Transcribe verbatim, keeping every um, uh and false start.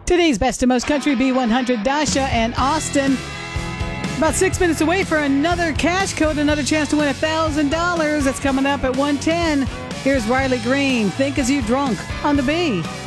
Today's Best of Most Country B one hundred, Dasha and Austin. About six minutes away for another cash code, another chance to win one thousand dollars. That's coming up at one ten. Here's Riley Green, Think As You Drunk on the B.